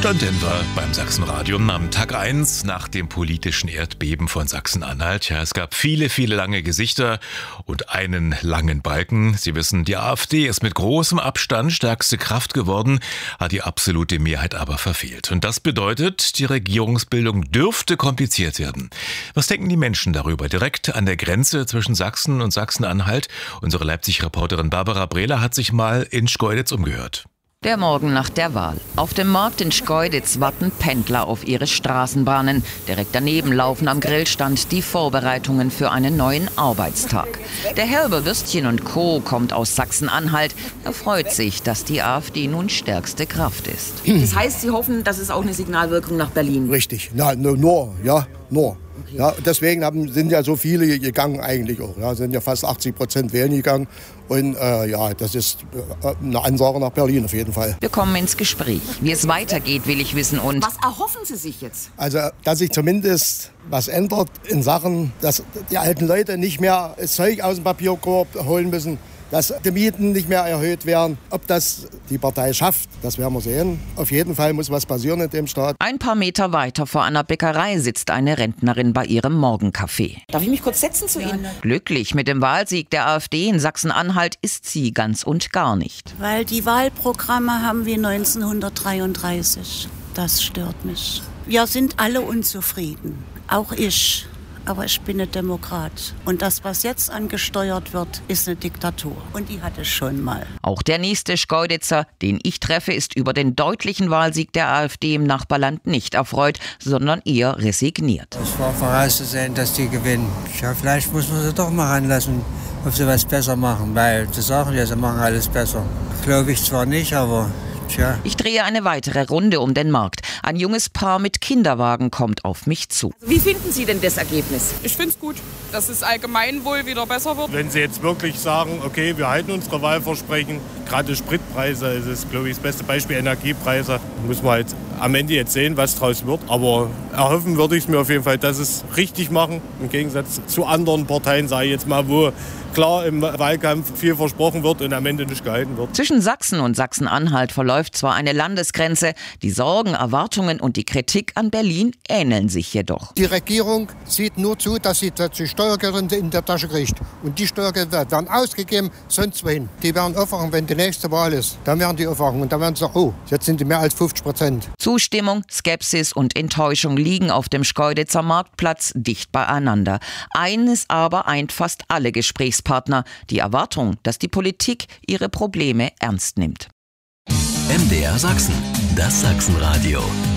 Stand Denver beim Sachsenradio am Tag 1 nach dem politischen Erdbeben von Sachsen-Anhalt. Ja, es gab viele, viele lange Gesichter und einen langen Balken. Sie wissen, die AfD ist mit großem Abstand stärkste Kraft geworden, hat die absolute Mehrheit aber verfehlt. Und das bedeutet, die Regierungsbildung dürfte kompliziert werden. Was denken die Menschen darüber? Direkt an der Grenze zwischen Sachsen und Sachsen-Anhalt. Unsere Leipzig-Reporterin Barbara Brehler hat sich mal in Schkeuditz umgehört. Der Morgen nach der Wahl. Auf dem Markt in Schkeuditz warten Pendler auf ihre Straßenbahnen. Direkt daneben laufen am Grillstand die Vorbereitungen für einen neuen Arbeitstag. Der Herber Würstchen und Co. kommt aus Sachsen-Anhalt. Er freut sich, dass die AfD nun stärkste Kraft ist. Das heißt, Sie hoffen, dass es auch eine Signalwirkung nach Berlin? Richtig, nur. Okay. Ja, deswegen sind ja so viele gegangen eigentlich auch. Ja, sind ja fast 80% wählen gegangen. Und das ist eine Ansage nach Berlin auf jeden Fall. Wir kommen ins Gespräch. Wie es weitergeht, will ich wissen. Und was erhoffen Sie sich jetzt? Also, dass sich zumindest was ändert in Sachen, dass die alten Leute nicht mehr das Zeug aus dem Papierkorb holen müssen, dass die Mieten nicht mehr erhöht werden. Ob das die Partei schafft, das werden wir sehen. Auf jeden Fall muss was passieren in dem Staat. Ein paar Meter weiter vor einer Bäckerei sitzt eine Rentnerin bei ihrem Morgenkaffee. Darf ich mich kurz setzen zu Ihnen? Glücklich mit dem Wahlsieg der AfD in Sachsen-Anhalt ist sie ganz und gar nicht. Weil die Wahlprogramme haben wir 1933. Das stört mich. Wir sind alle unzufrieden, auch ich. Aber ich bin ein Demokrat. Und das, was jetzt angesteuert wird, ist eine Diktatur. Und die hatte es schon mal. Auch der nächste Schkeuditzer, den ich treffe, ist über den deutlichen Wahlsieg der AfD im Nachbarland nicht erfreut, sondern eher resigniert. Es war vorauszusehen, dass die gewinnen. Ja, vielleicht muss man sie doch mal ranlassen, ob sie was besser machen. Weil sie sagen ja, sie machen alles besser. Glaube ich zwar nicht, aber... Tja. Ich drehe eine weitere Runde um den Markt. Ein junges Paar mit Kinderwagen kommt auf mich zu. Wie finden Sie denn das Ergebnis? Ich finde es gut, dass es allgemein wohl wieder besser wird. Wenn Sie jetzt wirklich sagen, okay, wir halten unsere Wahlversprechen, gerade Spritpreise ist es, glaube ich, das beste Beispiel, Energiepreise, muss man halt am Ende jetzt sehen, was draus wird. Aber erhoffen würde ich es mir auf jeden Fall, dass es richtig machen, im Gegensatz zu anderen Parteien, sage ich jetzt mal, wo klar im Wahlkampf viel versprochen wird und am Ende nicht gehalten wird. Zwischen Sachsen und Sachsen-Anhalt verläuft zwar eine Landesgrenze, die Sorgen, Erwartungen und die Kritik an Berlin ähneln sich jedoch. Die Regierung sieht nur zu, dass sie die Steuergelder in der Tasche kriegt. Und die Steuergelder werden ausgegeben, sonst wohin. Die werden aufwachen, wenn die nächste Wahl ist. Dann werden die aufwachen und dann werden sie sagen, oh, jetzt sind die mehr als 50%. Zustimmung, Skepsis und Enttäuschung liegen auf dem Schkeuditzer Marktplatz dicht beieinander. Eines aber eint fast alle Gesprächspartner: die Erwartung, dass die Politik ihre Probleme ernst nimmt. MDR Sachsen, das Sachsenradio.